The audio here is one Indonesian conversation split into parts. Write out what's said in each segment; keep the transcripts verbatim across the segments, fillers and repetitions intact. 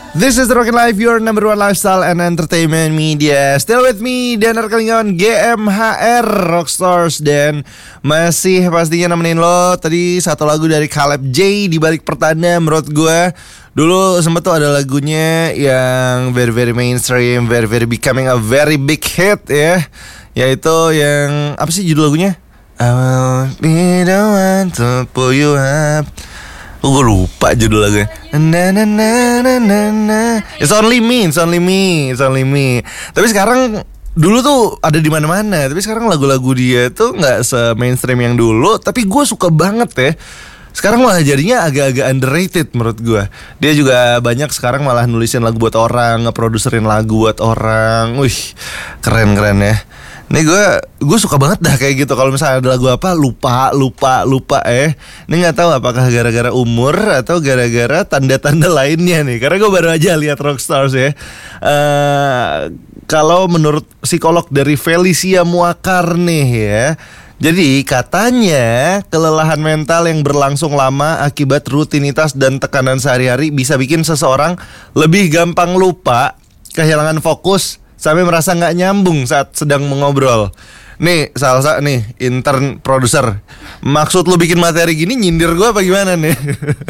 This is the Rockin' Life, your number one lifestyle and entertainment media. Still with me, Danar Kalingawan, G M H R Rockstars. Dan masih pastinya nemenin lo. Tadi satu lagu dari Caleb J di balik pertanda. Menurut gue dulu sempet tuh ada lagunya yang very very mainstream, very very becoming a very big hit ya. Yaitu yang, apa sih judul lagunya? I will be the one to pull you up. Oh, gue lupa judul lagunya. Na na na na na na. It's only me, it's only me, it's only me. Tapi sekarang, dulu tuh ada di mana-mana. Tapi sekarang lagu-lagu dia tuh nggak se-mainstream yang dulu. Tapi gue suka banget ya. Sekarang malah jadinya agak-agak underrated menurut gue. Dia juga banyak sekarang malah nulisin lagu buat orang, ngeproduserin lagu buat orang. Wih, keren-keren ya. Nih gue gue suka banget dah kayak gitu. Kalau misalnya ada lagu apa lupa lupa lupa eh. Ini nggak tahu apakah gara-gara umur atau gara-gara tanda-tanda lainnya nih. Karena gue baru aja lihat Rockstars ya. Uh, kalau menurut psikolog dari Felicia Muakar nih ya. Jadi katanya kelelahan mental yang berlangsung lama akibat rutinitas dan tekanan sehari-hari bisa bikin seseorang lebih gampang lupa, kehilangan fokus, sampai merasa gak nyambung saat sedang mengobrol. Nih salah satu nih intern produser, maksud lu bikin materi gini nyindir gue apa gimana nih?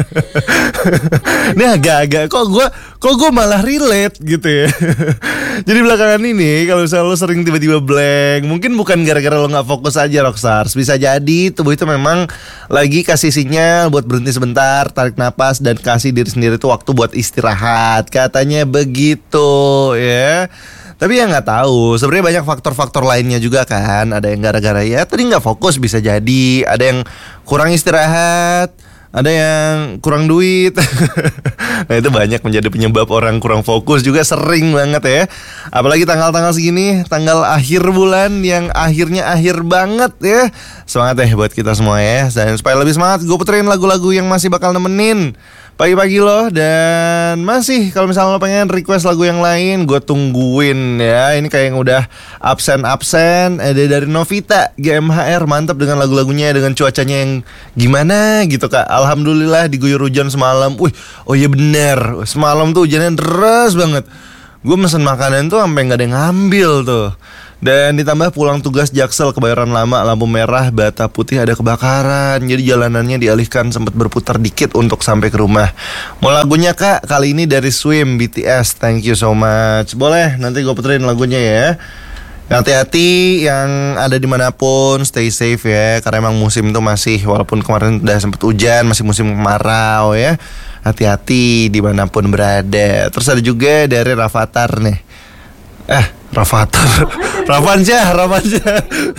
Ini agak-agak kok gue kok gue malah relate gitu ya. Jadi belakangan ini kalau misalnya lu sering tiba-tiba blank, mungkin bukan gara-gara lo gak fokus aja Rockstars. Bisa jadi tubuh itu memang lagi kasih sinyal buat berhenti sebentar, tarik napas, dan kasih diri sendiri tuh waktu buat istirahat. Katanya begitu ya. Tapi ya nggak tahu. Sebenarnya banyak faktor-faktor lainnya juga kan. Ada yang gara-gara ya tadi nggak fokus bisa jadi. Ada yang kurang istirahat. Ada yang kurang duit. Nah itu banyak menjadi penyebab orang kurang fokus juga sering banget ya. Apalagi tanggal-tanggal segini, tanggal akhir bulan yang akhirnya akhir banget ya. Semangat deh buat kita semua ya. Dan supaya lebih semangat, gue puterin lagu-lagu yang masih bakal nemenin pagi-pagi lo. Dan masih kalau misalnya lo pengen request lagu yang lain, gue tungguin ya. Ini kayak yang udah absen-absen. Ada dari Novita G M H R, mantap dengan lagu-lagunya, dengan cuacanya yang gimana gitu kak. Alhamdulillah diguyur hujan semalam. Wih, oh iya bener, semalam tuh hujannya deras banget. Gue mesen makanan tuh sampai nggak ada yang ngambil tuh. Dan ditambah pulang tugas Jaksel Kebayoran Lama, lampu merah, bata putih ada kebakaran. Jadi jalanannya dialihkan, sempat berputar dikit untuk sampai ke rumah. Mau lagunya kak? Kali ini dari Swim B T S. Thank you so much. Boleh, nanti gue puterin lagunya ya. Hati-hati yang ada dimanapun, stay safe ya. Karena emang musim tuh masih, walaupun kemarin udah sempet hujan, masih musim kemarau ya. Hati-hati dimanapun berada. Terus ada juga dari Rafathar nih. Eh, Rafathar Rafansyah, Rafansyah.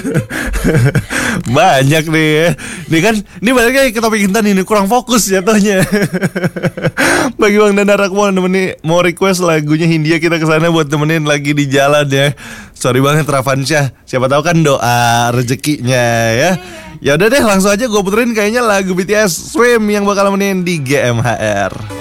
Banyak nih ya. Ini kan, ini balik lagi ke topik Intan ini, kurang fokus jatuhnya. Bagi Bang Danar, aku mau nemenin, mau request lagunya Hindia kita kesana buat nemenin lagi di jalan ya. Sorry banget Rafansyah. Siapa tahu kan doa rezekinya ya. Ya udah deh, langsung aja gue puterin kayaknya lagu B T S Swim yang bakal nemenin di G M H R.